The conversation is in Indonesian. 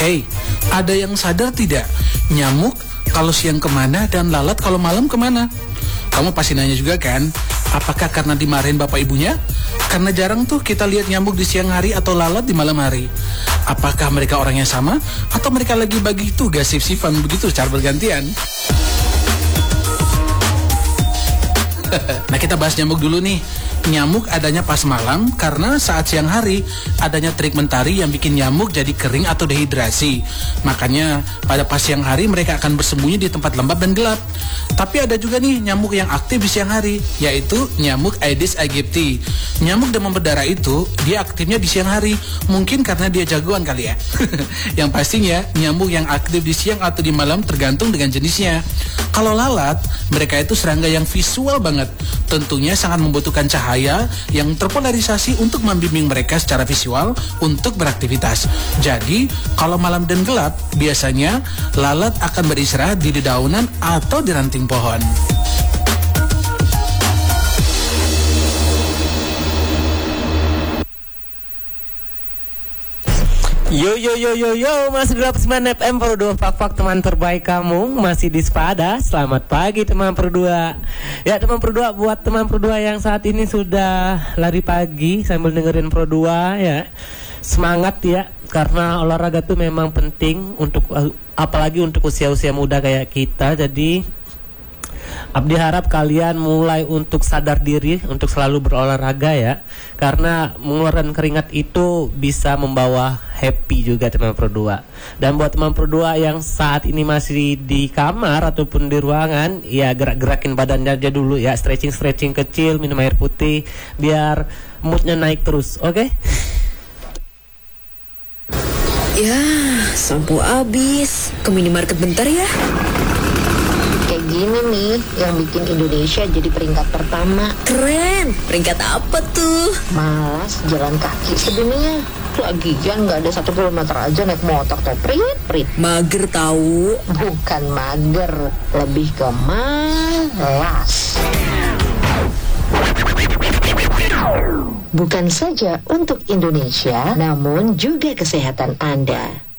Hey, ada yang sadar tidak? Nyamuk kalau siang kemana dan lalat kalau malam kemana? Kamu pasti nanya juga kan? Apakah karena dimarahin bapak ibunya? Karena jarang tuh kita lihat nyamuk di siang hari atau lalat di malam hari. Apakah mereka orang yang sama? Atau mereka lagi bagi tugas sif-sifan begitu secara bergantian? Nah, kita bahas nyamuk dulu nih. Nyamuk adanya pas malam karena saat siang hari adanya terik mentari yang bikin nyamuk jadi kering atau dehidrasi. Makanya pada pas siang hari mereka akan bersembunyi di tempat lembab dan gelap. Tapi ada juga nih nyamuk yang aktif di siang hari, yaitu nyamuk Aedes aegypti. Nyamuk demam berdarah itu dia aktifnya di siang hari, mungkin karena dia jagoan kali ya. Yang pastinya nyamuk yang aktif di siang atau di malam tergantung dengan jenisnya. Kalau lalat, mereka itu serangga yang visual banget. Tentunya sangat membutuhkan cahaya yang terpolarisasi untuk membimbing mereka secara visual untuk beraktivitas. Jadi, kalau malam dan gelap, biasanya lalat akan beristirahat di dedaunan atau di ranting pohon. Yo, masih di 89 FM Pro 2 Fak teman terbaik kamu, masih di Sepada. Selamat pagi teman Pro 2. Ya teman Pro 2, buat teman Pro 2 yang saat ini sudah lari pagi sambil dengerin Pro 2 ya, semangat ya, karena olahraga tuh memang penting untuk, apalagi untuk usia-usia muda kayak kita. Jadi Abdi harap kalian mulai untuk sadar diri untuk selalu berolahraga ya, karena mengeluarkan keringat itu bisa membawa happy juga teman Pro 2. Dan buat teman Pro 2 yang saat ini masih di kamar ataupun di ruangan, ya gerak-gerakin badannya aja dulu ya, stretching kecil, minum air putih biar moodnya naik terus, oke? Ya, sampo habis. Ke minimarket bentar ya. Kayak gini nih yang bikin Indonesia jadi peringkat pertama. Keren. Peringkat apa tuh? Malas jalan kaki sedunia. Lagian nggak ada 1 kilometer aja naik motor tuh prit. Mager tahu. Bukan mager, lebih ke malas. Bukan saja untuk Indonesia, namun juga kesehatan Anda.